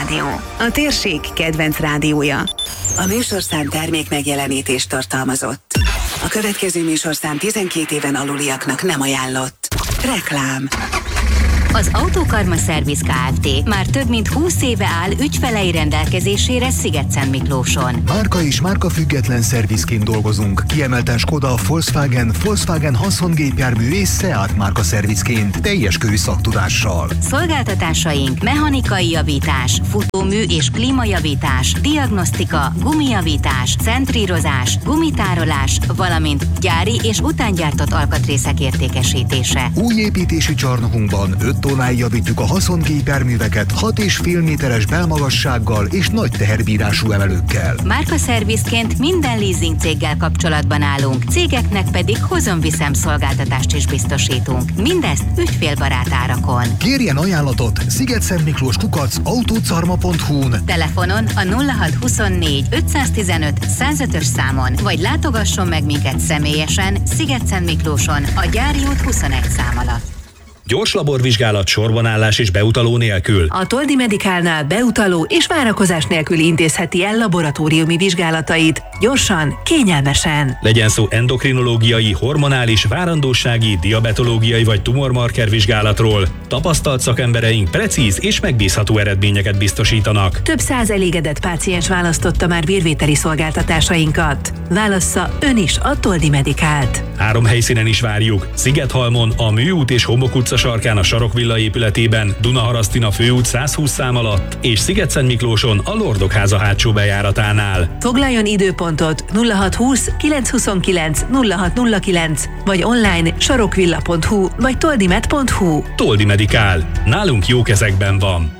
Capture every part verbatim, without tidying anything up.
Rádió, a térség kedvenc rádiója. A műsorszám termék megjelenítést tartalmazott. A következő műsorszám tizenkét éven aluliaknak nem ajánlott. Reklám. Az Autókarma Szerviz Kft. Már több mint húsz éve áll ügyfelei rendelkezésére Szigetszentmiklóson. Márka és márka független szervizként dolgozunk. Kiemelten Skoda, Volkswagen, Volkswagen haszongépjármű és Seat márka szervizként teljes körű szaktudással. Szolgáltatásaink mechanikai javítás, futómű és klímajavítás, diagnosztika, gumijavítás, centrírozás, gumitárolás, valamint gyári és utángyártott alkatrészek értékesítése. Új építési csarnokunkban öt tonnáig javítjuk a haszongépjárműveket hat és fél méteres belmagassággal és nagy teherbírású emelőkkel. Márkaszervizként minden leasing céggel kapcsolatban állunk, cégeknek pedig hozom-viszem szolgáltatást is biztosítunk. Mindezt ügyfélbarát árakon. Kérjen ajánlatot Szigetszentmiklós kukac autócarma pont hu-n, telefonon a nulla hat huszonnégy ötszáztizenöt százötös számon, vagy látogasson meg minket személyesen Szigetszentmiklóson a Gyári út huszonegy szám alatt. Gyors laborvizsgálat, sorbanállás és beutaló nélkül. A Toldi Medicalnál beutaló és várakozás nélkül intézheti el laboratóriumi vizsgálatait, gyorsan, kényelmesen. Legyen szó endokrinológiai, hormonális, várandósági, diabetológiai vagy tumormarker vizsgálatról. Tapasztalt szakembereink precíz és megbízható eredményeket biztosítanak. Több száz elégedett páciens választotta már vérvételi szolgáltatásainkat. Válassza ön is a Toldi Medicalt. Három helyszínen is várjuk. Szigethalmon, a Műút és Homok utca sarkán a Sarokvilla épületében, Dunaharasztin főút százhúsz szám alatt, és Szigetszentmiklóson a Lordokháza hátsó bejáratánál. Foglaljon időpontot nulla hat húsz kilencszázhuszonkilenc nulla hat nulla kilenc, vagy online sarokvilla pont hu vagy toldimed pont hu. Toldi Medical. Nálunk jó kezekben van.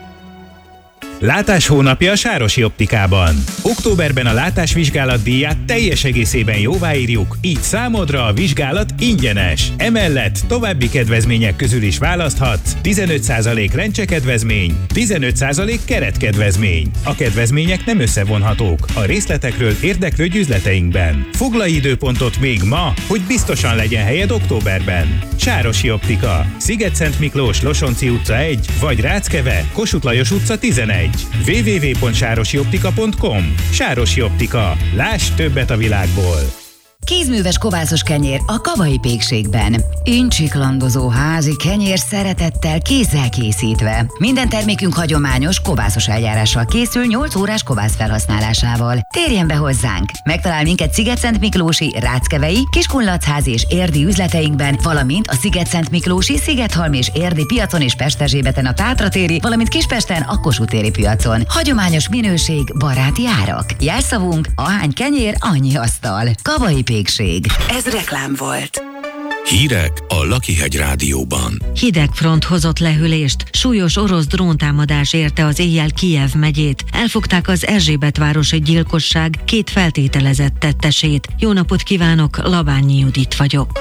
Látás hónapja a Sárosi Optikában. Októberben a látásvizsgálat díját teljes egészében jóváírjuk, így számodra a vizsgálat ingyenes. Emellett további kedvezmények közül is választhatsz: tizenöt százalék lencsekedvezmény, tizenöt százalék keretkedvezmény. A kedvezmények nem összevonhatók. A részletekről érdeklődj üzleteinkben. Foglalj időpontot még ma, hogy biztosan legyen helyed októberben. Sárosi Optika. Szigetszentmiklós, Losonci utca egy, vagy Ráckeve, Kossuth Lajos utca tizenegy. w w w pont sárosi optika pont com. Sárosi Optika. Láss többet a világból! Kézműves kovászos kenyér a Kavai Pékségben. Incsiklandozó házi kenyér szeretettel, kézzel készítve. Minden termékünk hagyományos kovászos eljárással készül nyolc órás kovász felhasználásával. Térjen be hozzánk! Megtalál minket Szigetszentmiklósi, Ráckevei, Kiskunlachházi és érdi üzleteinkben, valamint a Szigetszentmiklósi, Szigethalmi és érdi piacon és Pesterzsébeten a Tátratéri, valamint Kispesten a Kossuth téri piacon. Hagyományos minőség, baráti árak. Jelszavunk: ahány kenyér, annyi asztal. Kavai Pékség. Ez reklám volt. Hírek a Lakihegy Rádióban. Hideg front hozott lehűlést, súlyos orosz dróntámadás érte az éjjel Kijev megyét. Elfogták az Erzsébetvárosi gyilkosság két feltételezett tettesét. Jó napot kívánok, Labányi Judit vagyok.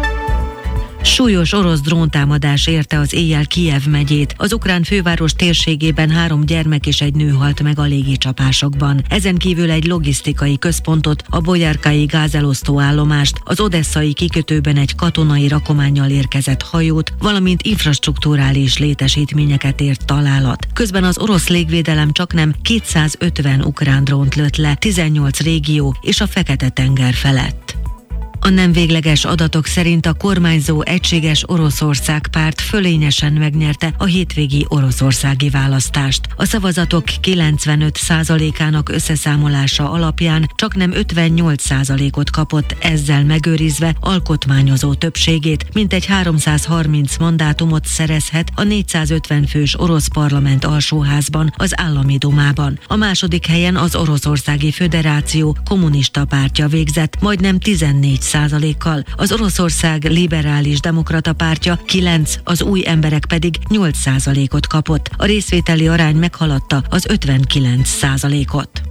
Súlyos orosz dróntámadás érte az éjjel Kijev megyét. Az ukrán főváros térségében három gyermek és egy nő halt meg a légicsapásokban. Ezen kívül egy logisztikai központot, a Bolyárkai gázelosztó állomást, az odesszai kikötőben egy katonai rakománnyal érkezett hajót, valamint infrastrukturális létesítményeket ért találat. Közben az orosz légvédelem csaknem kétszázötven ukrán drónt lőtt le tizennyolc régió és a Fekete-tenger felett. A nem végleges adatok szerint a kormányzó Egységes Oroszország párt fölényesen megnyerte a hétvégi oroszországi választást. A szavazatok kilencvenöt százalékának összeszámolása alapján csaknem ötvennyolc százalékot kapott, ezzel megőrizve alkotmányozó többségét, mintegy háromszázharminc mandátumot szerezhet a négyszázötven fős orosz parlament alsóházban, az állami dumában. A második helyen az Oroszországi Föderáció kommunista pártja végzett, majdnem tizennégy százalékkal, az Oroszország Liberális Demokrata pártja kilenc, az Új Emberek pedig nyolc százalékot kapott. A részvételi arány meghaladta az ötvenkilenc százalékot.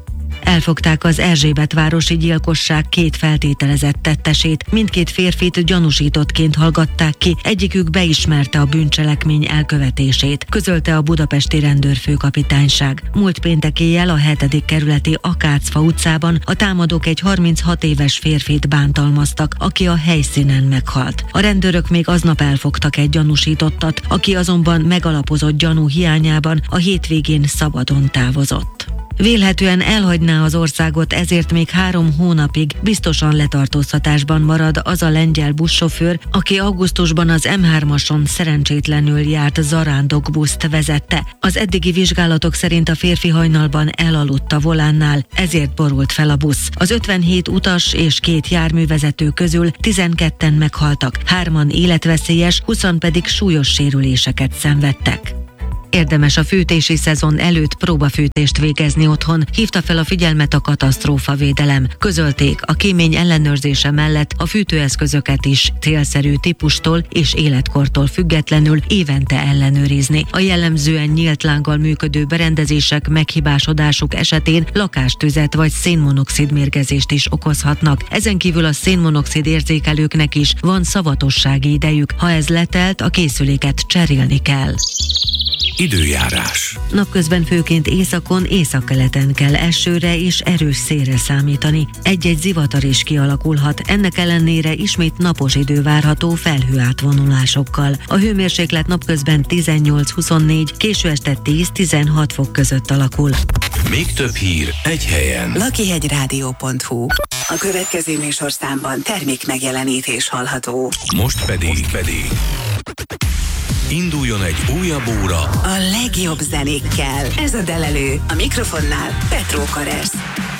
Elfogták az Erzsébetvárosi gyilkosság két feltételezett tettesét. Mindkét férfit gyanúsítottként hallgatták ki, egyikük beismerte a bűncselekmény elkövetését, közölte a budapesti rendőrfőkapitányság. Múlt péntek éjjel a hetedik kerületi Akácfa utcában a támadók egy harminchat éves férfit bántalmaztak, aki a helyszínen meghalt. A rendőrök még aznap elfogtak egy gyanúsítottat, aki azonban megalapozott gyanú hiányában a hétvégén szabadon távozott. Vélhetően elhagyná az országot, ezért még három hónapig biztosan letartóztatásban marad az a lengyel buszsofőr, aki augusztusban az em hármason szerencsétlenül járt zarándokbuszt vezette. Az eddigi vizsgálatok szerint a férfi hajnalban elaludt a volánnál, ezért borult fel a busz. Az ötvenhét utas és két járművezető közül tizenketten meghaltak, hárman életveszélyes, húszan pedig súlyos sérüléseket szenvedtek. Érdemes a fűtési szezon előtt próbafűtést végezni otthon, hívta fel a figyelmet a katasztrófavédelem. Közölték, a kémény ellenőrzése mellett a fűtőeszközöket is célszerű típustól és életkortól függetlenül évente ellenőrizni. A jellemzően nyílt lánggal működő berendezések meghibásodásuk esetén lakástüzet vagy szénmonoxid mérgezést is okozhatnak. Ezen kívül a szénmonoxid érzékelőknek is van szavatossági idejük, ha ez letelt, a készüléket cserélni kell. Időjárás. Napközben főként északon, északkeleten kell esőre és erős szélre számítani. Egy-egy zivatar is kialakulhat, ennek ellenére ismét napos idő várható felhő átvonulásokkal. A hőmérséklet napközben tizennyolc-huszonnégy, késő este tíz-tizenhat fok között alakul. Még több hír egy helyen. lakihegyrádió pont hu. A következő műsorszámban termék megjelenítés hallható. Most pedig, Most pedig induljon egy újabb óra a legjobb zenékkel. Ez a Delelő. A mikrofonnál Petró Karesz.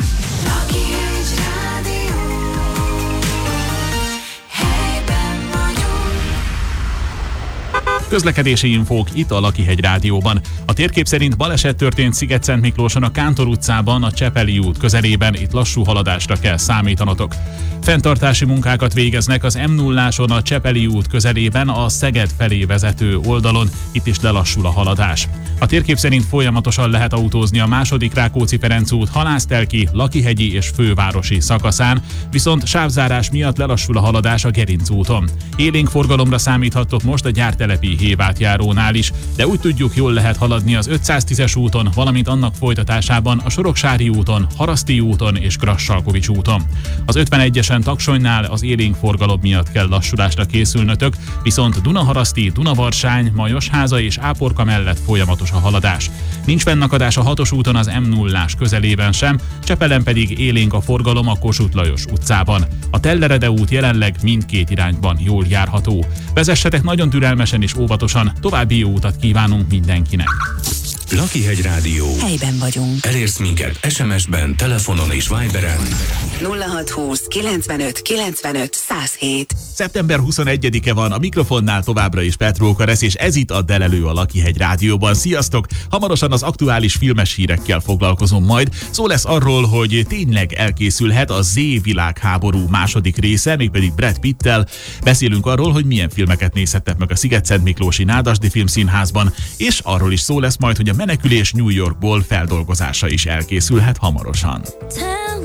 Közlekedési infók itt a Lakihegy Rádióban. A térkép szerint baleset történt Sziget-Szentmiklóson a Kántor utcában, a Csepeli út közelében, itt lassú haladásra kell számítanotok. Fenntartási munkákat végeznek az em nulláson a Csepeli út közelében, a Szeged felé vezető oldalon, itt is lelassul a haladás. A térkép szerint folyamatosan lehet autózni a második Rákóczi-Ferenc út, Halásztelki, Lakihegyi és Fővárosi szakaszán, viszont sávzárás miatt lelassul a haladás a Gerinc úton. Élénk forgalomra számíthattok most a gyártelepi Hévátjárónál is, de úgy tudjuk, jól lehet haladni az ötszáztízes úton, valamint annak folytatásában a Soroksári úton, Haraszti úton és Grassalkovics úton. Az ötvenegyesen Taksonynál az élénk forgalom miatt kell lassulásra készülnötök, viszont Dunaharaszti, Dunavarsány, Majosháza és Áporka mellett folyamatos a haladás. Nincs fennakadás a hatos úton az em nullás közelében sem, Csepelen pedig élénk a forgalom a Kossuth Lajos utcában. A Tellerede út jelenleg mindkét irányban jól járható. Vezessetek nagyon türelmesen és óvatosan, további jó utat kívánunk mindenkinek. Lakihegy Rádió. Helyben vagyunk. Elérsz minket es em es-ben, telefonon és Viberen. nulla hat húsz kilencvenöt kilencvenöt száz hét. szeptember huszonegyedike van, a mikrofonnál továbbra is Petró Karesz, és ez itt a Delelő a Lakihegy Rádióban. Sziasztok! Hamarosan az aktuális filmes hírekkel foglalkozom majd. Szó lesz arról, hogy tényleg elkészülhet a Z világháború második része, mégpedig Brad Pittel. Beszélünk arról, hogy milyen filmeket nézhettek meg a Sziget-Szentmiklósi Nádasdy Filmszínházban, és arról is szó lesz majd, hogy a Menekülés New Yorkból feldolgozása is elkészülhet hamarosan.